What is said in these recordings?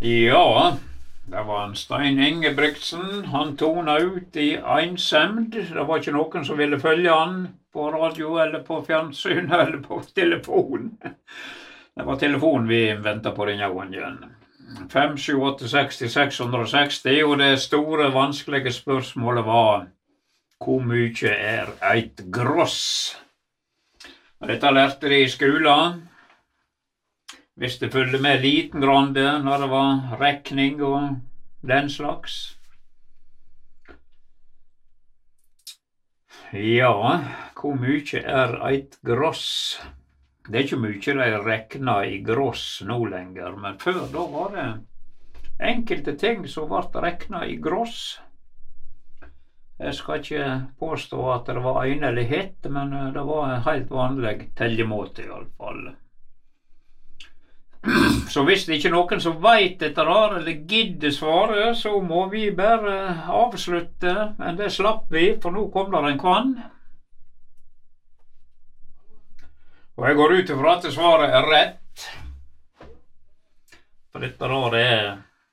Ja, det var en Stein Ingebrigtsen. Han tona ut i ensemd. Det var ikke noen som ville følge han på radio eller på fjernsyn eller på telefon. Det var telefon vi ventet på denne gangen. 5, 7, 8, 60, 660, og det store, vanskelige spørsmålet var hvor mye er eit gross? Dette lærte de i skolen. Hvis det følte med liten grande når det var rekning og den slags. Ja, hvor mye er eit gross? Det er ikke mye de rekner i gross nå lenger, men før da var det enkelte ting som ble reknet i gross. Jeg skal ikke påstå at det var egnelighet, men det var en helt vanlig tellemåte i alle fall. Så hvis det ikke er noen som vet dette der, eller gidder svare, så må vi bare avslutte. Men det slapp vi, for nå kom der en kvann. Og jeg går ut ifra at svaret er rett. For dette der er...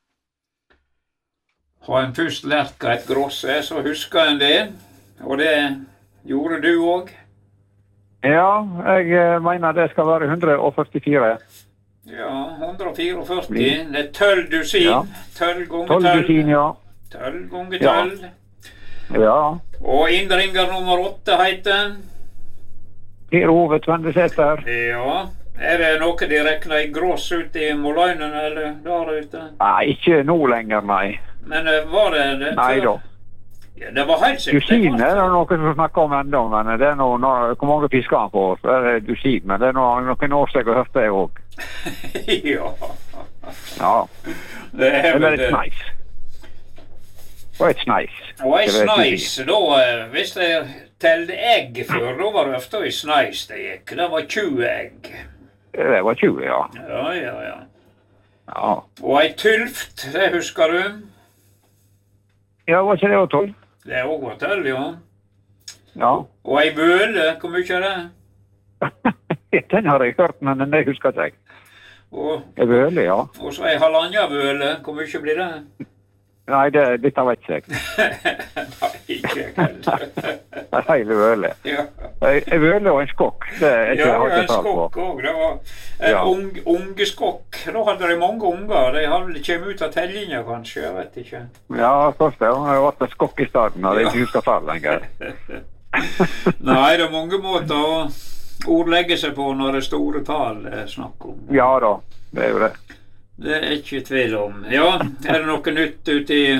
Har en først lært hva et gross er, så husker en det. Og det gjorde du også. Ja, jeg mener det skal være 144. Ja, 144. Det er 12 dusin. Ja. 12 ganger 12 12. dusin, ja. 12 ganger 12. Ja. Og innringer nummer 8 heter? Per Ove Tvendesæter. Ja. Er det noe de rekner i gross ute i Måløynen, eller der ute? Nei, ikke nå lenger, nei. Men var det... Nei da. Ja, det var helt sikkert. Dusin er det noen som snakker om enda, men det er noe, hvor mange fisker han får, så er det dusin, men det er noen år siden jeg har hørt det også. Ja. Ja. Det er Eller vel et sneis. Og et sneis. Og ei sneis, da, hvis jeg telte egg før, da var det ofte ei sneis det gikk. Det var 20 egg. Det var 20, ja. Ja. Ja. Og ei tylft, det husker du? Ja, var ikke det også 12? Det også var 12, ja. Ja. Og ei vøle, hvor mye er det? Den har jeg hørt, men det husker ikke jeg. Og, Jeg vøler, ja. og så ei halvanja-vøle, hvor mye blir det? Nei, dette vet ikke jeg. Nei, ikke jeg heller. En hel vøle. Ja. En vøle og en skokk, det er ikke Ja, jeg har en ikke talt på. skokk også. Det var en Ja. ungeskokk. Da hadde de mange unger. De hadde kommet ut av tellinga, kanskje. Jeg vet ikke. Ja, først det. Jeg har vært en skokk i starten, og det er ikke husker fall lenger. Nei, det er mange måter å ordlegge seg på når det er store tall det er snakk om. Ja da, det er jo det. Det er ikke tvil om. Ja, er det noe nytt ute i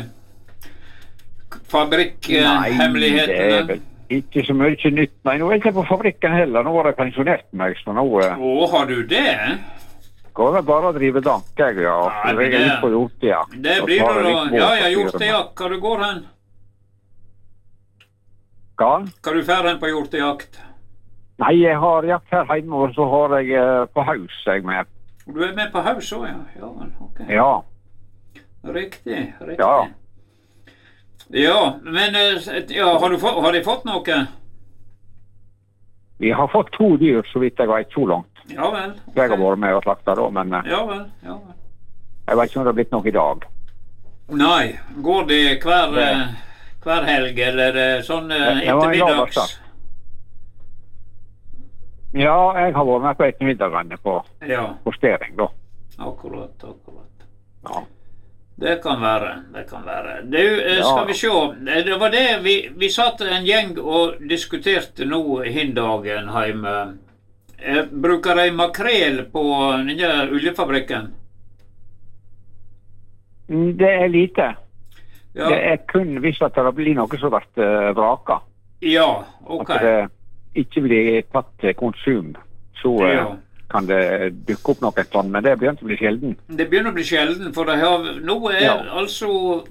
fabrikkhemmelighetene? Nei, det er vel ikke så mye nytt. Nei, nå er jeg ikke på fabrikken heller. Nå har jeg pensjonert meg, så nå Å, har du det? går jeg bare å drive dank, jeg, ja. Nei, Jeg er ute på hjortejakt. Det Og blir tar det litt da. båt Ja, og styrer hjortejakt. Hva du går hen? Hva? Hva du fer hen på hjortejakt? Nei, jeg har jakt her hjemme, og så har jeg på haus, jeg med. Du er med på haus også, ja? Ja, vel, ok. Ja. Riktig. Ja. Ja, men ja, har de fått noe? Vi har fått 2 dyr, så vidt jeg vet, så langt. Ja vel. Jeg har vært med og slakta da, men Ja vel. jeg vet ikke om det har blitt noe i dag. Nei, går det hver helg, eller sånn Det var en ettermiddags? lørdagsdag. Ja, jeg har vært med på ettermiddagene på Ja, postering da. akkurat. Ja. Det kan være. Du, skal vi se. Det var det vi satt en gjeng og diskuterte nå hindagen hjemme. Bruker de makrel på denne oljefabrikken? Det er lite. Ja, Det er kun hvis at det blir noe som blir vraka. ja, ok. At det ikke blir tatt til konsum, så Ja. kan det dukke opp noe sånt, men det begynner å bli sjelden. Det begynner å bli sjelden, for nå er Ja. altså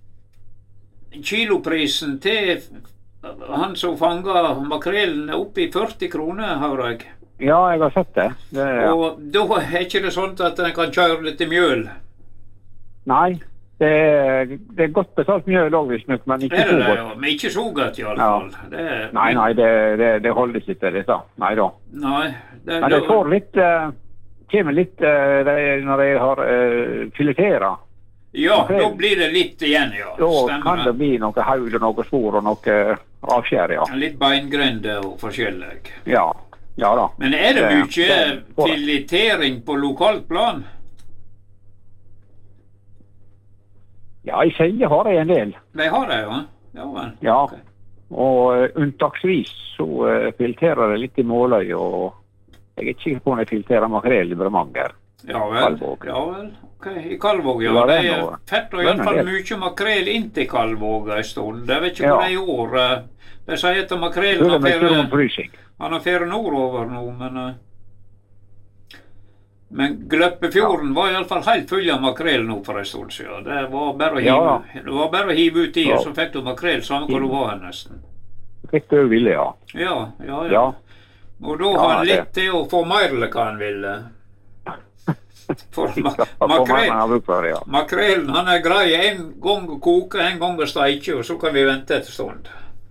kiloprisen til han som fanger makrelen oppe i 40 kroner, har jeg. Ja, jeg har sett det. Og da er ikke det sånn at en kan kjøre litt i mjøl. Nei, det er godt betalt mjøl også, visstnok, men ikke Er så det det, godt. ja? Men ikke så godt i alle Ja. fall. Nei, det holder ikke til dette. Nei da. Nei, Men jeg får litt kommer litt når jeg har fileteret. Ja, da blir det litt igjen, ja. Da Stemmer kan det bli noe haud og noe spor og noe avskjær, ja. Litt beingrende og forskjellig. Ja, ja da. Men er det mye filetering på lokalt plan? Ja, i Seie har jeg en del. De har det, ja? Ja, vel. Ja, Ok. og unntaksvis så fileterer jeg litt i Måløy, og jeg er ikke sikker på om jeg fileterer makrel i Bremanger. Ja vel. Kalvåg. Ja vel. Ok, i Kalvåg, ja. Ja, Det det er er noe. fett og i hvert fall mye makrel inntil Kalvåg en stund. Jeg vet ikke hvor det er i år. De sier at makrelen Det er mye rundfrysing. han har ferie nordover nå, men Gløppefjorden var i hvert fall helt full av makrel nå for en stund siden. Det var bare å hive, det var bare å hive ut i, og så fikk du makrel samme hvor du var her nesten. Fikk du ville, ja. Ja. Ja. Og da har han litt til å få mer eller hva han ville. For makrelen, han er grei en gang å koke, en gang å steike, og så kan vi vente et stund.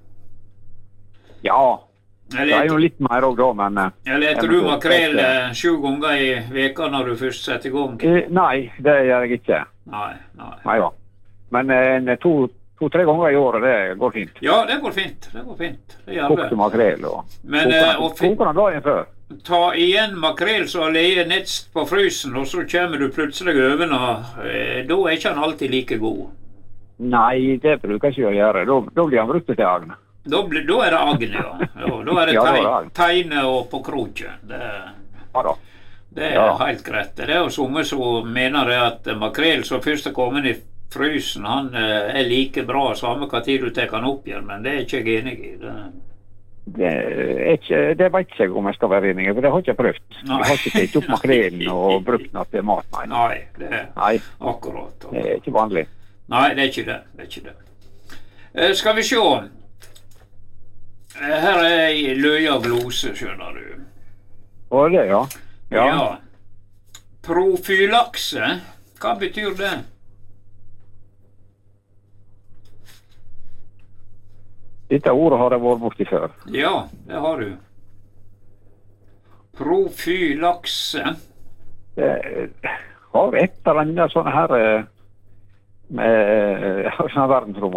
Ja, det er jo litt mer også da, men... Eller etter du makrel 7 ganger i veka når du først setter i gang? Nei, det gjør jeg ikke. Nei. Nei da. Men 2-3 ganger i året, det går fint. Ja, det går fint. Det gjør det. Kokte makrel og... Koker den dagen før. Ta igjen makrel som har ligget nedst på frysen, og så kommer du plutselig over den. Da er ikke han alltid like god. Nei, det bruker jeg ikke å gjøre. Da blir han brukt til agn. Da er det agn, ja. Da er det tegne og på kroken. Det er helt greit. Det er jo somme som mener at makrel som først er kommet i frysen, han er like bra samme hva tid du tar han opp igjen, men det er ikke jeg enig i. Det vet ikke jeg om jeg skal være enig i, for det har ikke jeg prøvd. Jeg har ikke tatt opp makrelen og brukt den til mat, nei. Nei, det er akkurat. Det er ikke vanlig. Nei, det er ikke det. Skal vi se. Her er ei løya glose, skjønner du. Og det, ja. Ja. Profylakse, hva betyr det? Dette ordet har jeg vært borti før. Ja, det har du. Profylakse. Det har et eller annet sånne her med sånne verdensrom.